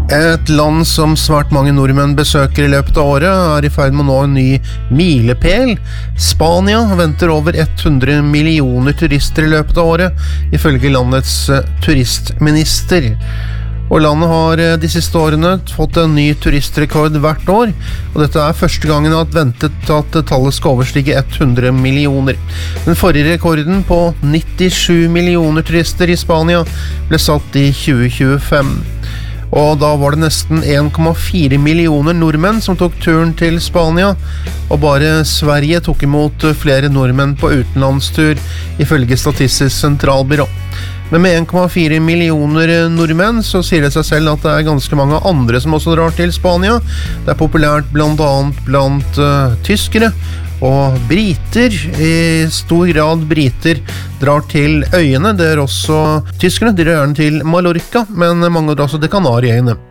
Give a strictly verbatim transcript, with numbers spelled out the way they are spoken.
Et land som svært mange nordmenn besøker i løpet av året er i ferd med å nå en ny milepæl. Spania venter over hundre millioner turister i løpet av året, ifølge landets turistminister. Og landet har de siste årene fått en ny turistrekord hvert år, og dette er første gangen at ventet at tallet skal overstige hundre millioner. Den forrige rekorden på nittisju millioner turister i Spania ble satt i tjue tjuefem. Og da var det nesten en komma fire millioner nordmenn som tok turen til Spania, og bare Sverige tok imot flere nordmenn på utenlandstur, ifølge Statistisk sentralbyrå. Men med en komma fire millioner nordmenn så sier det seg selv at det er ganske mange andre som også drar til Spania. Det er populært blant annet blant uh, tyskere og briter. I stor grad briter drar til øyene. Det er også tyskerne, de drar gjerne til Mallorca, men mange drar også til Kanariøyene.